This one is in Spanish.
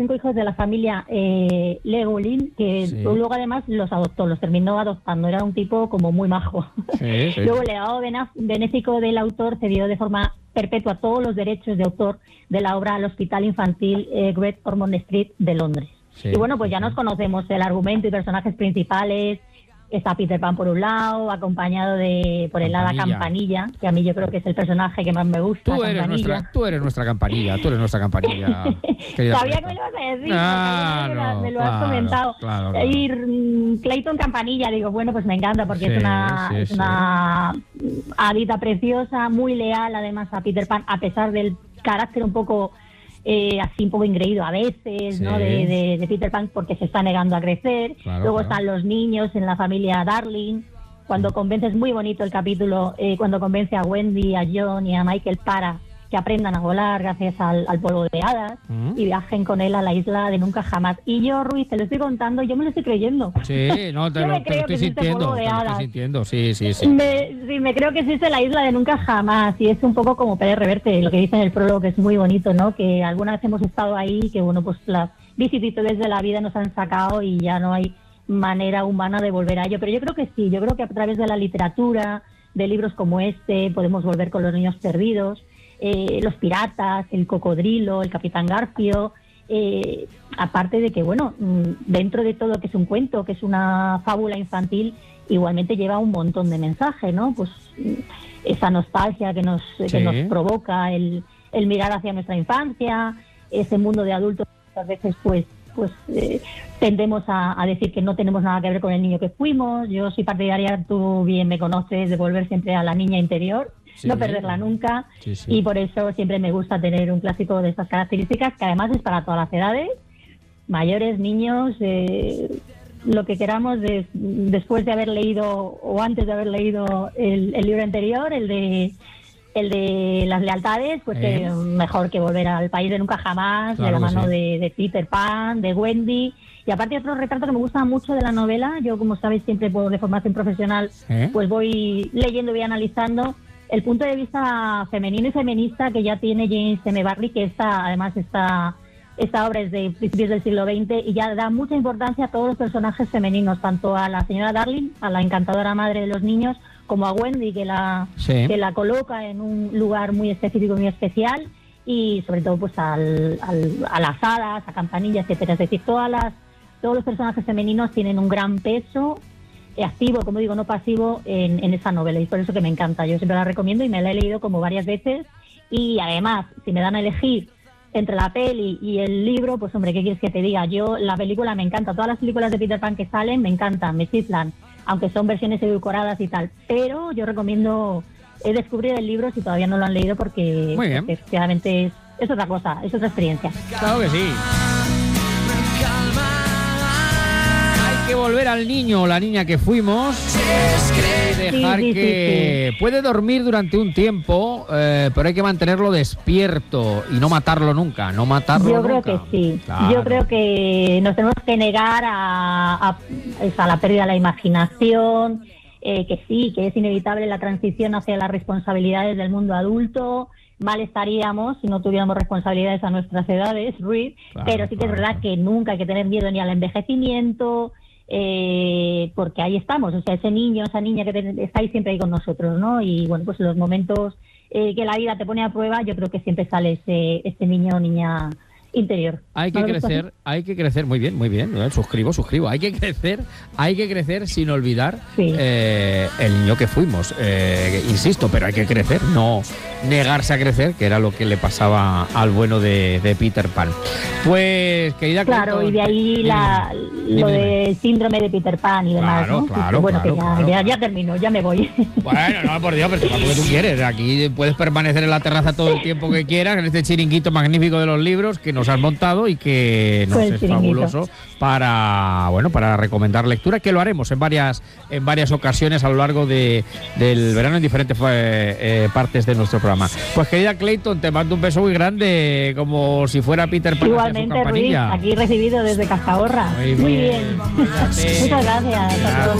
5 hijos de la familia Legolin, que luego además los adoptó, los terminó adoptando. Era un tipo como muy majo. Sí. Luego el legado benéfico del autor cedió de forma perpetua todos los derechos de autor de la obra al Hospital Infantil Great Ormond Street de Londres. Sí, y bueno, pues ya nos conocemos el argumento y personajes principales. Está Peter Pan por un lado, acompañado por el hada Campanilla, que a mí yo creo que es el personaje que más me gusta. Tú eres nuestra Campanilla. Sabía que me lo ibas a decir, claro, me lo has comentado. Claro. Clayton Campanilla, digo, bueno, pues me encanta porque es una hadita preciosa, muy leal además a Peter Pan, a pesar del carácter un poco... así un poco ingreído a veces, ¿no? De Peter Pan, porque se está negando a crecer. Luego están los niños en la familia Darling, cuando convence, es muy bonito el capítulo, cuando convence a Wendy, a John y a Michael para que aprendan a volar gracias al polvo de hadas y viajen con él a la isla de nunca jamás. Y yo, Ruiz, te lo estoy contando, yo me lo estoy creyendo. Sí, no, te lo estoy sintiendo. Sí. Me creo que existe la isla de nunca jamás, y es un poco como Pérez Reverte, lo que dice en el prólogo, que es muy bonito, ¿no? Que alguna vez hemos estado ahí, que bueno, pues las vicisitudes de la vida nos han sacado y ya no hay manera humana de volver a ello. Pero yo creo que sí, yo creo que a través de la literatura, de libros como este, podemos volver con Los niños perdidos, los piratas, el cocodrilo, el capitán Garfio, aparte de que, bueno, dentro de todo que es un cuento, que es una fábula infantil, igualmente lleva un montón de mensajes, ¿no? Pues esa nostalgia que nos provoca el mirar hacia nuestra infancia, ese mundo de adultos que muchas veces pues tendemos a decir que no tenemos nada que ver con el niño que fuimos. Yo soy partidaria, tú bien me conoces, de volver siempre a la niña interior, no perderla nunca, y por eso siempre me gusta tener un clásico de estas características, que además es para todas las edades, mayores, niños, lo que queramos, después de haber leído o antes de haber leído el libro anterior, el de las lealtades, pues mejor que volver al país de nunca jamás, claro, de la mano de Peter Pan, de Wendy. Y aparte otro retrato que me gusta mucho de la novela, yo como sabéis siempre de formación profesional, pues voy leyendo y analizando el punto de vista femenino y feminista que ya tiene James M. Barrie, que además esta obra es de principios del siglo XX y ya da mucha importancia a todos los personajes femeninos, tanto a la señora Darling, a la encantadora madre de los niños, como a Wendy, que la coloca en un lugar muy específico, muy especial, y sobre todo pues a las hadas, a Campanilla, etcétera. Es decir, todos los personajes femeninos tienen un gran peso activo, como digo, no pasivo, en esa novela, y por eso que me encanta. Yo siempre la recomiendo y me la he leído como varias veces, y además, si me dan a elegir entre la peli y el libro, pues hombre, ¿qué quieres que te diga? Yo, la película me encanta, todas las películas de Peter Pan que salen me encantan, me chiflan, aunque son versiones edulcoradas y tal, pero yo recomiendo descubrir el libro si todavía no lo han leído, porque efectivamente es otra cosa, es otra experiencia. Claro que sí. Que volver al niño o la niña que fuimos y dejar que puede dormir durante un tiempo, pero hay que mantenerlo despierto y no matarlo nunca, Yo creo que sí, claro. Yo creo que nos tenemos que negar a la pérdida de la imaginación, que sí, que es inevitable la transición hacia las responsabilidades del mundo adulto. Mal estaríamos si no tuviéramos responsabilidades a nuestras edades, Ruiz, pero sí que es verdad que nunca hay que tener miedo ni al envejecimiento, porque ahí estamos, o sea, ese niño, esa niña que está ahí siempre ahí con nosotros, ¿no? Y bueno, pues en los momentos que la vida te pone a prueba, yo creo que siempre sale ese niño o niña interior. Hay que crecer, muy bien, suscribo, hay que crecer sin olvidar el niño que fuimos, insisto, pero hay que crecer, no negarse a crecer, que era lo que le pasaba al bueno de Peter Pan. Pues, querida Clayton, claro, y de ahí lo del síndrome de Peter Pan y demás, ¿no? Ya termino, ya me voy. Bueno, no, por Dios, pero lo que tú quieres, aquí puedes permanecer en la terraza todo el tiempo que quieras, en este chiringuito magnífico de los libros que nos has montado y que nos es fabuloso para recomendar lectura, que lo haremos en varias ocasiones a lo largo del verano en diferentes partes de nuestro programa. Pues, querida Clayton, te mando un beso muy grande, como si fuera Peter Pan. Igualmente, Ruiz, aquí recibido desde Cascahorra. Muy bien. Muchas gracias a todos.